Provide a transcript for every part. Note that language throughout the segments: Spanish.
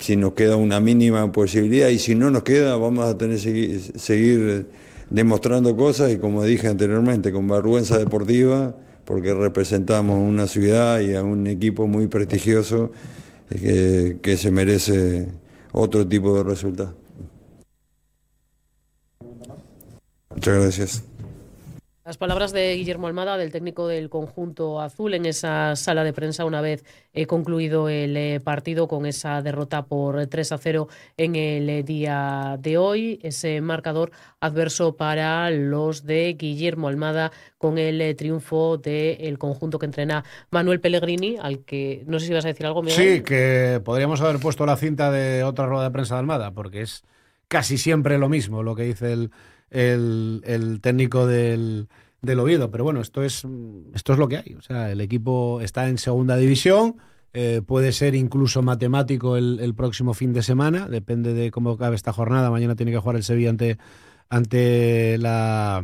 si nos queda una mínima posibilidad, y si no nos queda, vamos a tener que seguir demostrando cosas, y como dije anteriormente, con vergüenza deportiva, porque representamos una ciudad y a un equipo muy prestigioso que se merece otro tipo de resultado. Muchas gracias. Las palabras de Guillermo Almada, del técnico del conjunto azul, en esa sala de prensa una vez concluido el partido con esa derrota por 3-0 en el día de hoy. Ese marcador adverso para los de Guillermo Almada con el triunfo del conjunto que entrena Manuel Pellegrini, al que no sé si vas a decir algo, Miguel. Sí, que podríamos haber puesto la cinta de otra rueda de prensa de Almada, porque es casi siempre lo mismo lo que dice el técnico del Oviedo, pero bueno, esto es lo que hay. O sea, el equipo está en segunda división, puede ser incluso matemático el próximo fin de semana, depende de cómo acabe esta jornada. Mañana tiene que jugar el Sevilla ante la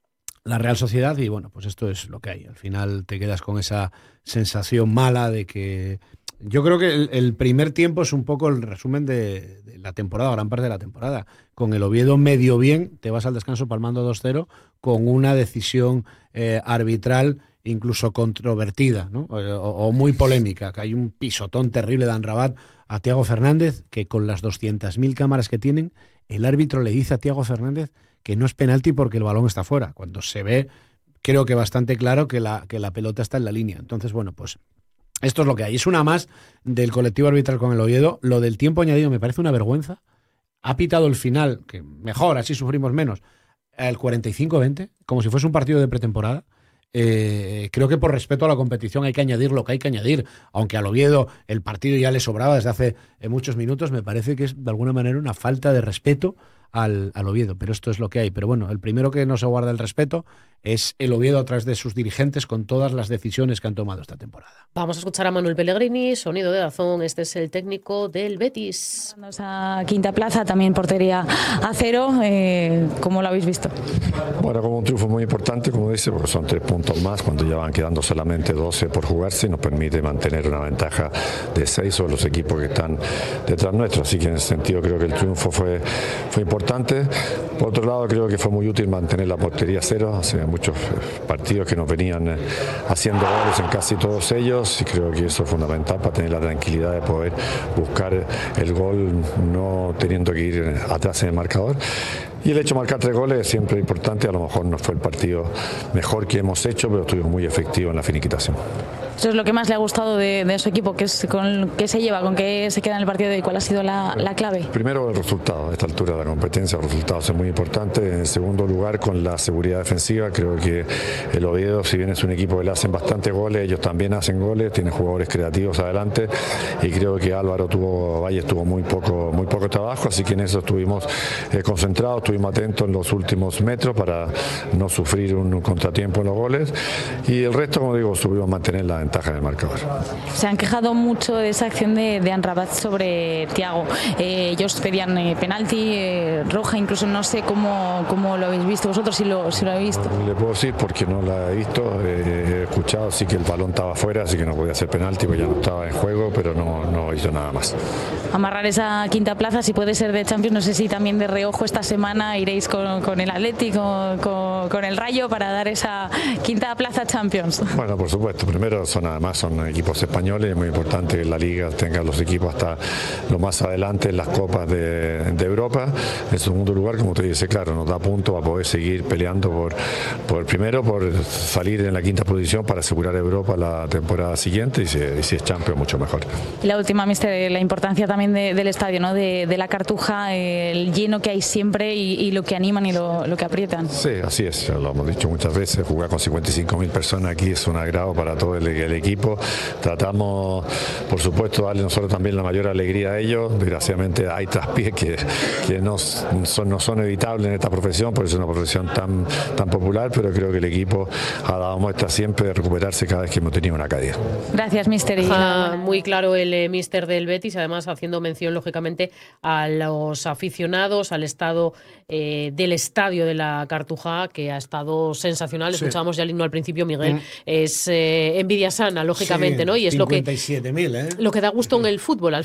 Real Sociedad, y bueno, pues esto es lo que hay. Al final te quedas con esa sensación mala de que... Yo creo que el primer tiempo es un poco el resumen de la temporada, gran parte de la temporada. Con el Oviedo medio bien, te vas al descanso palmando 2-0 con una decisión arbitral incluso controvertida, ¿no? o muy polémica, que hay un pisotón terrible de Amrabat a Thiago Fernández, que con las 200.000 cámaras que tienen, el árbitro le dice a Thiago Fernández que no es penalti porque el balón está fuera, cuando se ve, creo que bastante claro que la pelota está en la línea. Entonces, bueno, pues esto es lo que hay. Es una más del colectivo arbitral con el Oviedo. Lo del tiempo añadido me parece una vergüenza. Ha pitado el final, que mejor, así sufrimos menos, el 45-20, como si fuese un partido de pretemporada. Creo que por respeto a la competición hay que añadir lo que hay que añadir, aunque al Oviedo el partido ya le sobraba desde hace muchos minutos. Me parece que es de alguna manera una falta de respeto al Oviedo, pero esto es lo que hay. Pero bueno, el primero que no se guarda el respeto es el Oviedo a través de sus dirigentes con todas las decisiones que han tomado esta temporada. Vamos a escuchar a Manuel Pellegrini, sonido de DAZN. Este es el técnico del Betis. Esa quinta plaza, también portería a cero. ¿Cómo lo habéis visto? Bueno, como un triunfo muy importante, como dice, porque son 3 puntos más cuando ya van quedando solamente 12 por jugarse, y nos permite mantener una ventaja de 6 sobre los equipos que están detrás nuestro. Así que en ese sentido creo que el triunfo fue importante. Por otro lado, creo que fue muy útil mantener la portería a cero. Hace muchos partidos que nos venían haciendo goles en casi todos ellos, y creo que eso es fundamental para tener la tranquilidad de poder buscar el gol no teniendo que ir atrás en el marcador. Y el hecho de marcar 3 goles es siempre importante. A lo mejor no fue el partido mejor que hemos hecho, pero estuvimos muy efectivos en la finiquitación. Eso es lo que más le ha gustado de su equipo, que es con qué se lleva, con qué se queda en el partido y cuál ha sido la clave. Primero, el resultado. A esta altura de la competencia el resultado es muy importante. En segundo lugar, con la seguridad defensiva. Creo que el Oviedo, si bien es un equipo que le hacen bastantes goles, ellos también hacen goles, tienen jugadores creativos adelante, y creo que Valles tuvo muy poco trabajo, así que en eso estuvimos concentrados, estuvimos atentos en los últimos metros para no sufrir un contratiempo en los goles, y el resto, como digo, supimos mantener la ventaja en el marcador. Se han quejado mucho de esa acción de Amrabat sobre Thiago. Ellos pedían penalti, roja, incluso no sé cómo lo habéis visto vosotros, si lo habéis visto. No le puedo decir porque no la he visto, he escuchado, sí que el balón estaba fuera, así que no podía ser penalti, porque ya no estaba en juego, pero no hizo nada más. Amarrar esa quinta plaza, si puede ser de Champions, no sé si también de reojo esta semana iréis con el Atlético, con el Rayo, para dar esa quinta plaza Champions. Bueno, por supuesto, primero son equipos españoles, es muy importante que la Liga tenga los equipos hasta lo más adelante en las copas de Europa. En segundo lugar, como te dice, claro, nos da punto para poder seguir peleando por salir en la quinta posición para asegurar Europa la temporada siguiente, y si es Champions mucho mejor. Y la última, mister, la importancia también del estadio, ¿no? de la Cartuja, el lleno que hay siempre y lo que animan y lo que aprietan. Sí, así es, ya lo hemos dicho muchas veces, jugar con 55.000 personas aquí es un agrado para todo el equipo. Tratamos, por supuesto, darle nosotros también la mayor alegría a ellos. Desgraciadamente hay traspiés que no son evitables en esta profesión, porque es una profesión tan popular, pero creo que el equipo ha dado muestra siempre de recuperarse cada vez que hemos tenido una caída. Gracias, mister. Muy claro el mister del Betis, además haciendo mención lógicamente a los aficionados, al estado del estadio de la Cartuja, que ha estado sensacional. Sí. Escuchábamos ya el himno al principio, Miguel. Es envidia sana, lógicamente, sí, ¿no? Y es 57.000, lo que da gusto en el fútbol. Al